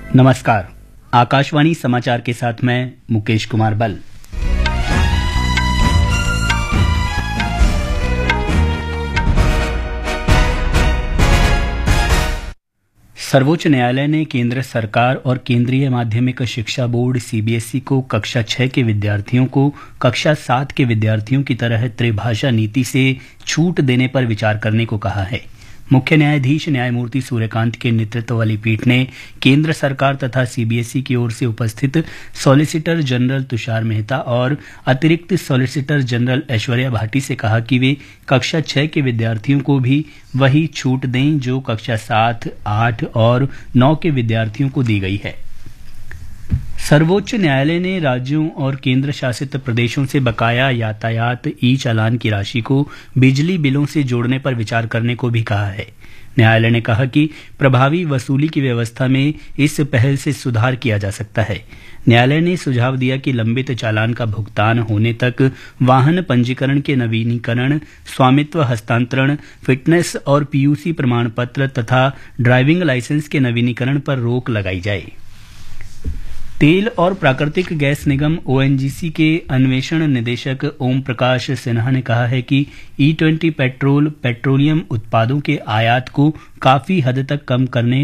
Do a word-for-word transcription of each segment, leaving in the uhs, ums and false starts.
नमस्कार। आकाशवाणी समाचार के साथ मैं मुकेश कुमार बल। सर्वोच्च न्यायालय ने केंद्र सरकार और केंद्रीय माध्यमिक शिक्षा बोर्ड सीबीएसई को कक्षा छह के विद्यार्थियों को कक्षा सात के विद्यार्थियों की तरह त्रिभाषा नीति से छूट देने पर विचार करने को कहा है। मुख्य न्यायाधीश न्यायमूर्ति सूर्यकांत के नेतृत्व वाली पीठ ने केंद्र सरकार तथा सीबीएसई की ओर से उपस्थित सॉलिसिटर जनरल तुषार मेहता और अतिरिक्त सॉलिसिटर जनरल ऐश्वर्या भाटी से कहा कि वे कक्षा छह के विद्यार्थियों को भी वही छूट दें जो कक्षा सात, आठ और नौ के विद्यार्थियों को दी गई है। सर्वोच्च न्यायालय ने राज्यों और केंद्र शासित प्रदेशों से बकाया यातायात ई चालान की राशि को बिजली बिलों से जोड़ने पर विचार करने को भी कहा है। न्यायालय ने कहा कि प्रभावी वसूली की व्यवस्था में इस पहल से सुधार किया जा सकता है। न्यायालय ने सुझाव दिया कि लंबित चालान का भुगतान होने तक वाहन पंजीकरण के नवीनीकरण, स्वामित्व हस्तांतरण, फिटनेस और पीयूसी प्रमाण पत्र तथा ड्राइविंग लाइसेंस के नवीनीकरण पर रोक लगाई जाए। तेल और प्राकृतिक गैस निगम ओएनजीसी के अन्वेषण निदेशक ओम प्रकाश सिन्हा ने कहा है कि ई ट्वेंटी पेट्रोल पेट्रोलियम उत्पादों के आयात को काफी हद तक कम करने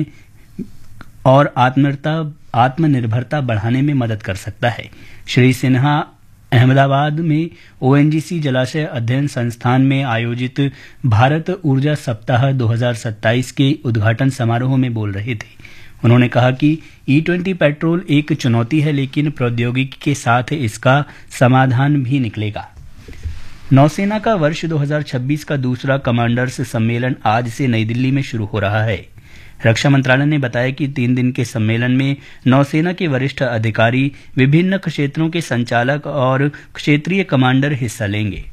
और आत्मनिर्भरता आत्मनिर्भरता बढ़ाने में मदद कर सकता है। श्री सिन्हा अहमदाबाद में ओएनजीसी जलाशय अध्ययन संस्थान में आयोजित भारत ऊर्जा सप्ताह दो हज़ार सत्ताईस के उद्घाटन समारोह में बोल रहे थे। उन्होंने कहा कि ई ट्वेंटी पेट्रोल एक चुनौती है, लेकिन प्रौद्योगिकी के साथ इसका समाधान भी निकलेगा। नौसेना का वर्ष दो हज़ार छब्बीस का दूसरा कमांडर्स सम्मेलन आज से नई दिल्ली में शुरू हो रहा है। रक्षा मंत्रालय ने बताया कि तीन दिन के सम्मेलन में नौसेना के वरिष्ठ अधिकारी, विभिन्न क्षेत्रों के संचालक और क्षेत्रीय कमांडर हिस्सा लेंगे।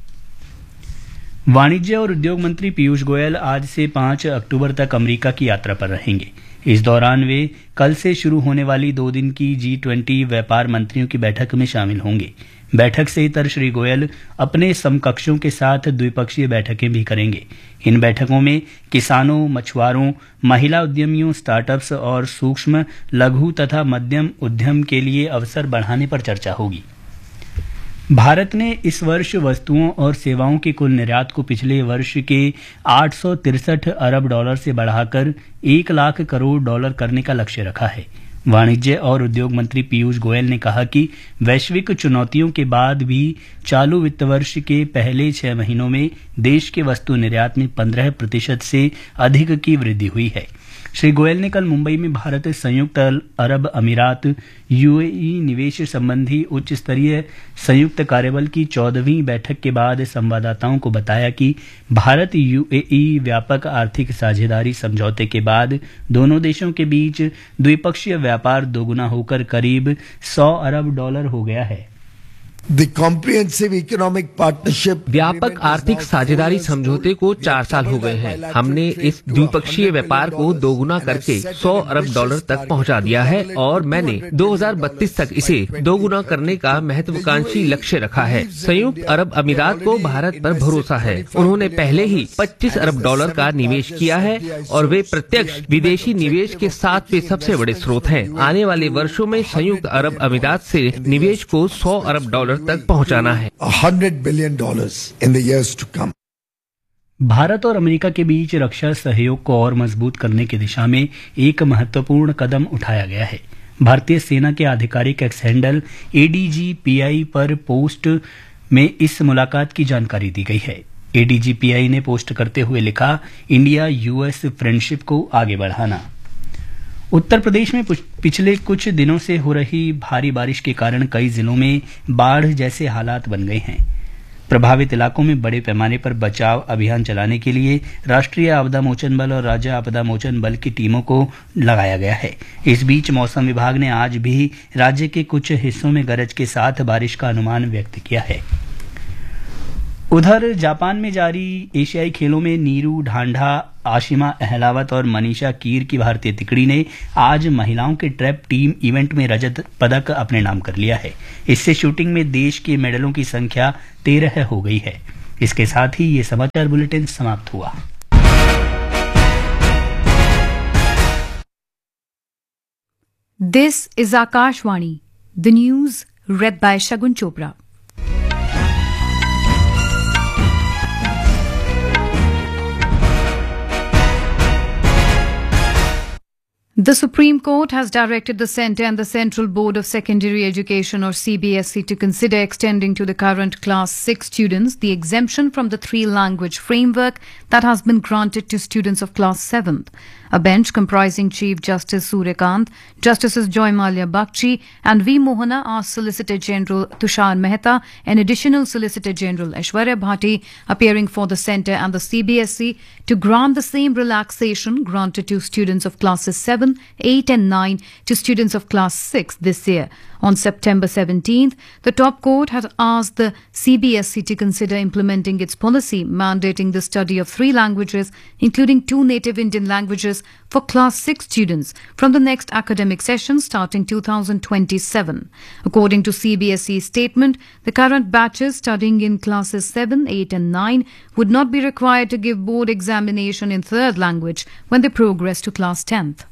वाणिज्य और उद्योग मंत्री पीयूष गोयल आज से पांच अक्टूबर तक अमेरिका की यात्रा पर रहेंगे। इस दौरान वे कल से शुरू होने वाली दो दिन की जी ट्वेंटी व्यापार मंत्रियों की बैठक में शामिल होंगे। बैठक से इतर श्री गोयल अपने समकक्षों के साथ द्विपक्षीय बैठकें भी करेंगे। इन बैठकों में किसानों, मछुआरों, महिला उद्यमियों, स्टार्टअप्स और सूक्ष्म, लघु तथा मध्यम उद्यम के लिए अवसर बढ़ाने पर चर्चा होगी। भारत ने इस वर्ष वस्तुओं और सेवाओं के कुल निर्यात को पिछले वर्ष के आठ सौ तिरसठ अरब डॉलर से बढ़ाकर एक लाख करोड़ डॉलर करने का लक्ष्य रखा है। वाणिज्य और उद्योग मंत्री पीयूष गोयल ने कहा कि वैश्विक चुनौतियों के बाद भी चालू वित्त वर्ष के पहले छह महीनों में देश के वस्तु निर्यात में पंद्रह प्रतिशत से अधिक की वृद्धि हुई है। श्री गोयल ने कल मुंबई में भारत संयुक्त अरब अमीरात यूएई निवेश संबंधी उच्च स्तरीय संयुक्त कार्यबल की चौदहवीं बैठक के बाद संवाददाताओं को बताया कि भारत यूएई व्यापक आर्थिक साझेदारी समझौते के बाद दोनों देशों के बीच द्विपक्षीय व्यापार दोगुना होकर करीब सौ अरब डॉलर हो गया है। The comprehensive economic partnership व्यापक आर्थिक साझेदारी समझौते को चार साल हो गए हैं। हमने इस द्विपक्षीय व्यापार को दोगुना करके सौ अरब डॉलर तक पहुंचा दिया है और मैंने दो हज़ार बत्तीस तक इसे दोगुना करने का महत्वाकांक्षी लक्ष्य रखा है। संयुक्त अरब अमीरात को भारत पर भरोसा है। उन्होंने पहले ही पच्चीस अरब डॉलर का निवेश किया है और वे प्रत्यक्ष विदेशी निवेश के सातवें सबसे बड़े स्रोत हैं। आने वाले वर्षों में संयुक्त अरब अमीरात से निवेश को सौ अरब डॉलर तक पहुंचाना है। Hundred billion dollars in the years to come. Bharat और अमेरिका के बीच रक्षा सहयोग को और मजबूत करने की दिशा में एक महत्वपूर्ण कदम उठाया गया है। भारतीय सेना के आधिकारिक एक्स हैंडल एडीजीपीआई पर पोस्ट में इस मुलाकात की जानकारी दी गई है। एडीजीपीआई ने पोस्ट करते हुए लिखा, इंडिया यूएस फ्रेंडशिप को आगे बढ़ाना। उत्तर प्रदेश में पिछले कुछ दिनों से हो रही भारी बारिश के कारण कई जिलों में बाढ़ जैसे हालात बन गए हैं। प्रभावित इलाकों में बड़े पैमाने पर बचाव अभियान चलाने के लिए राष्ट्रीय आपदा मोचन बल और राज्य आपदा मोचन बल की टीमों को लगाया गया है। इस बीच मौसम विभाग ने आज भी राज्य के कुछ हिस्सों में गरज के साथ बारिश का अनुमान व्यक्त किया है। उधर जापान में जारी एशियाई खेलों में नीरू ढांढा, आशिमा अहलावत और मनीषा कीर की भारतीय तिकड़ी ने आज महिलाओं के ट्रैप टीम इवेंट में रजत पदक अपने नाम कर लिया है। इससे शूटिंग में देश के मेडलों की संख्या तेरह हो गई है। इसके साथ ही ये समाचार बुलेटिन समाप्त हुआ। This is Akashvani, the news read by Shagun Chopra. The Supreme Court has directed the Centre and the Central Board of Secondary Education or C B S E to consider extending to the current Class six students the exemption from the three-language framework that has been granted to students of Class seventh. A bench comprising Chief Justice Suryakant, Justices Joy Malia Bakshi and V. Mohana asked Solicitor General Tushar Mehta and Additional Solicitor General Aishwarya Bhati, appearing for the Centre and the C B S E, to grant the same relaxation granted to students of Classes seven, eight and nine to students of Class six this year. On September seventeenth, the top court had asked the C B S E to consider implementing its policy mandating the study of three languages, including two native Indian languages, for Class six students from the next academic session starting two thousand twenty-seven. According to C B S E's statement, the current batches studying in Classes seven, eight and nine would not be required to give board examination in third language when they progress to Class tenth.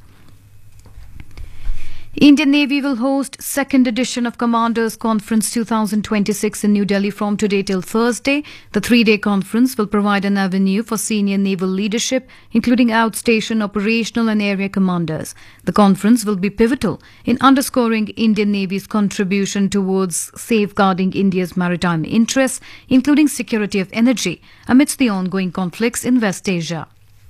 Indian Navy will host second edition of Commanders Conference twenty twenty-six in New Delhi from today till Thursday. The three-day conference will provide an avenue for senior naval leadership, including outstation operational and area commanders. The conference will be pivotal in underscoring Indian Navy's contribution towards safeguarding India's maritime interests, including security of energy, amidst the ongoing conflicts in West Asia.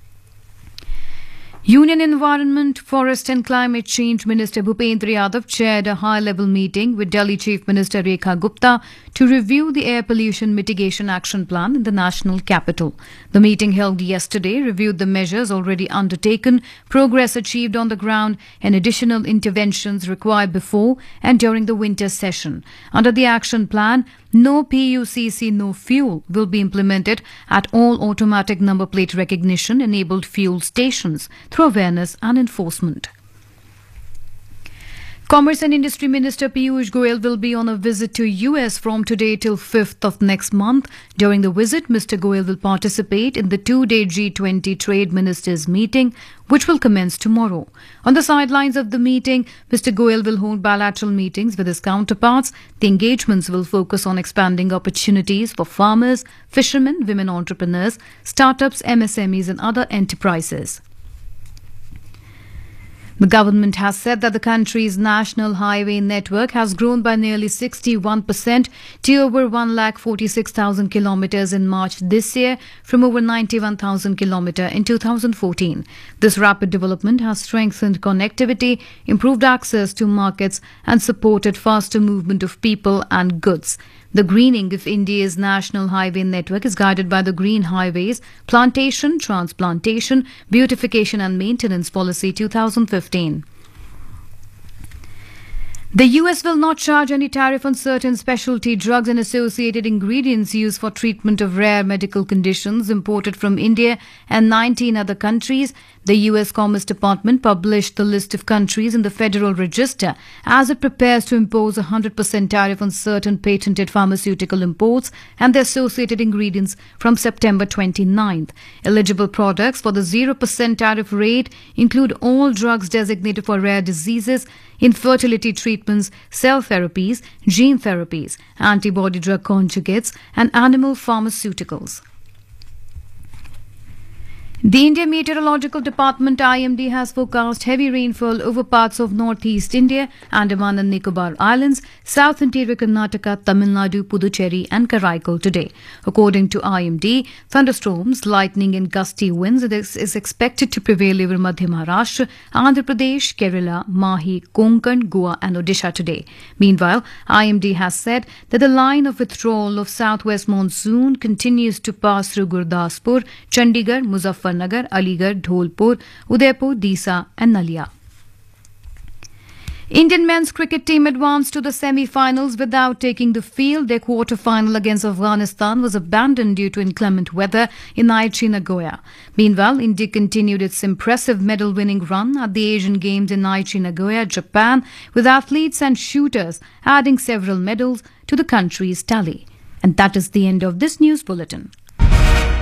Union Environment, Forest and Climate Change Minister Bhupendra Yadav chaired a high-level meeting with Delhi Chief Minister Rekha Gupta to review the air pollution mitigation action plan in the national capital. The meeting held yesterday reviewed the measures already undertaken, progress achieved on the ground and additional interventions required before and during the winter session. Under the action plan, no P U C C, no fuel will be implemented at all automatic number plate recognition enabled fuel stations through awareness and enforcement. Commerce and Industry Minister Piyush Goyal will be on a visit to U S from today till fifth of next month. During the visit, Mister Goyal will participate in the two-day G twenty Trade Ministers meeting, which will commence tomorrow. On the sidelines of the meeting, Mister Goyal will hold bilateral meetings with his counterparts. The engagements will focus on expanding opportunities for farmers, fishermen, women entrepreneurs, startups, M S M Es and other enterprises. The government has said that the country's national highway network has grown by nearly sixty-one percent to over one lakh forty-six thousand kilometers in March this year from over ninety-one thousand kilometers in two thousand fourteen. This rapid development has strengthened connectivity, improved access to markets and supported faster movement of people and goods. The greening of India's national highway network is guided by the Green Highways Plantation, Transplantation, Beautification and Maintenance Policy two thousand fifteen. The U S will not charge any tariff on certain specialty drugs and associated ingredients used for treatment of rare medical conditions imported from India and nineteen other countries. The U S Commerce Department published the list of countries in the Federal Register as it prepares to impose a one hundred percent tariff on certain patented pharmaceutical imports and their associated ingredients from September twenty-ninth. Eligible products for the zero percent tariff rate include all drugs designated for rare diseases, infertility treatments, cell therapies, gene therapies, antibody drug conjugates, and animal pharmaceuticals. The Indian Meteorological Department I M D has forecast heavy rainfall over parts of northeast India, Andaman and Nicobar Islands, south interior Karnataka, Tamil Nadu, Puducherry and Karaikal today. According to I M D, thunderstorms, lightning and gusty winds is expected to prevail over Madhya Maharashtra, Andhra Pradesh, Kerala, Mahi, Konkan, Goa and Odisha today. Meanwhile, I M D has said that the line of withdrawal of southwest monsoon continues to pass through Gurdaspur, Chandigarh, Muzaffarnagar, Aligarh, Dholpur, Udaipur, Disa and Nalia. Indian men's cricket team advanced to the semi-finals without taking the field. Their quarter-final against Afghanistan was abandoned due to inclement weather in Aichi, Nagoya. Meanwhile, India continued its impressive medal-winning run at the Asian Games in Aichi, Nagoya, Japan, with athletes and shooters adding several medals to the country's tally. And that is the end of this news bulletin.